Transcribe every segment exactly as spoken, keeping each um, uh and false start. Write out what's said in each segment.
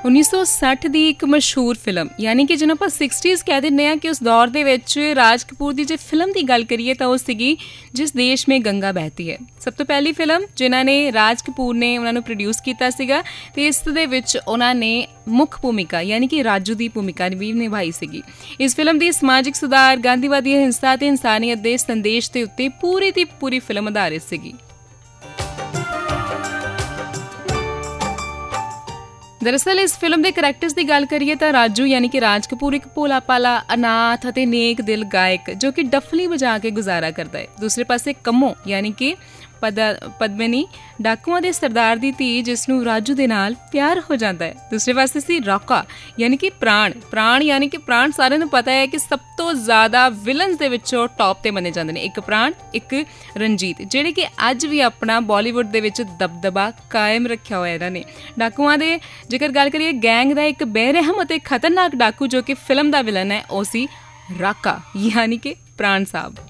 उन्नीस सौ सठ की एक मशहूर फिल्म यानी कि जिन्होंने आप सिक्सटीज़ कह दें कि उस दौर के राज कपूर की जो फिल्म की गल करिए तो सी जिस देश में गंगा बहती है। सब तो पहली फिल्म जिन्होंने राज कपूर ने उन्होंने प्रोड्यूस किया तो इस उन्होंने मुख भूमिका यानी कि राजू की भूमिका भी निभाई सी। इस फिल्म की समाजिक सुधार, गांधीवादी हिंसा ते इंसानियत के संदेश के उत्ते पूरी की पूरी फिल्म आधारित सी। दरअसल इस फिल्म के करैक्टर्स की गल करिए तो राजू यानी कि राज कपूर एक भोला भाला अनाथ और नेक दिल गायक जो कि डफली बजा के गुजारा करता है। दूसरे पासे कम्मो यानी कि पद पद्मिनी डाकुआं दे सरदार दी धी जिसनों राजू दे नाल प्यार हो जाता है। दूसरे पासे सी रॉका यानी कि प्राण प्राण यानी कि प्राण सारे नूं पता है कि सब तो ज़्यादा विलनस दे विचों टॉप ते मने जांदे ने, एक प्राण एक रंजीत जिहड़े कि अज भी अपना बॉलीवुड दे विच दबदबा कायम रखिया होया इन्हां ने। डाकुआं दे जेकर गल करिए गैंग दा एक बेरहम अते खतरनाक डाकू जो कि फिल्म दा विलन है ओ सी रॉका यानी कि प्राण साहब।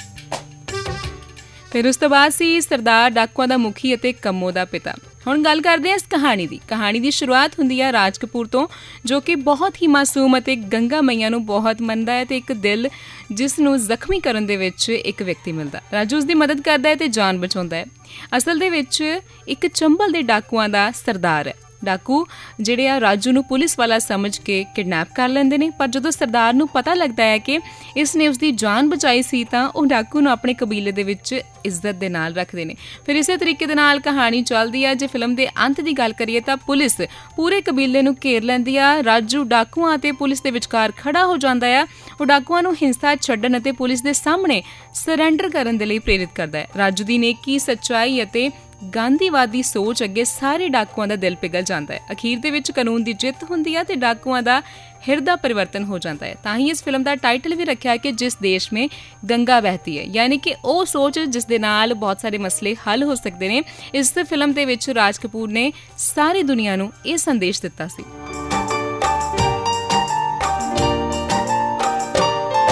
फिर उस तो बाद सी सरदार डाकुआं दा मुखी अते कम्मो दा पिता। हुण गल करदे हां इस कहानी दी। कहानी दी शुरुआत हुंदी है राज कपूर तो जो कि बहुत ही मासूम अते गंगा मैया नूं बहुत मनदा है ते एक दिल जिस नूं जख्मी करन दे विच एक व्यक्ति मिलदा। राजू उसदी मदद करदा है ते जान बचाउंदा है। असल दे विच एक चंबल दे डाकुआं दा सरदार है। डाकू जिहड़े आ राजू नूं पुलिस वाला समझ के किडनैप कर लैंदे ने, पर जदों सरदार नूं पता लगदा है कि इसने उसदी जान बचाई सी तां ओह डाकू नूं अपने कबीले दे विच इज्जत दे नाल रखदे ने। फिर इसे तरीके दे नाल कहानी चलदी है। जे फिल्म दे अंत दी गल करिए तां पुलिस पूरे कबीले नूं घेर लैंदी आ। राजू डाकुआं ते पुलिस दे विचकार खड़ा हो जांदा है। ओह डाकुआं नूं हिंसा छड्डण अते पुलिस दे सामणे सरैंडर करन दे लई प्रेरित करदा है। राजू दी नेकी, सच्चाई अते गांधीवादी सोच अगे सारे डाकुआं दा दिल पिघल जाता है। अखीर दे विच कानून की जित हुंदी है ते डाकुआं दा हिरदा परिवर्तन हो जाता है। तां ही इस फिल्म का टाइटल भी रखा कि जिस देश में गंगा बहती है यानी कि वो सोच जिस दे नाल बहुत सारे मसले हल हो सकते हैं। इस फिल्म दे विच राज कपूर ने सारी दुनिया नूं ये संदेश दिता सी।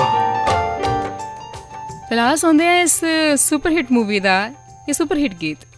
फिलहाल सुनते हैं इस सुपरहिट मूवी का ये सुपरहिट गीत।